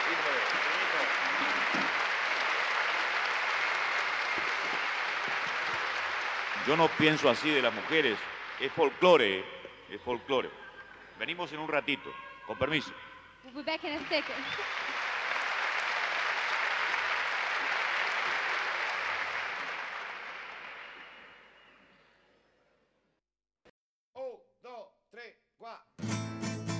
Yo no pienso así de las mujeres. Es folclore, es folclore. Venimos en un ratito. Con permiso. We'll be back in a second.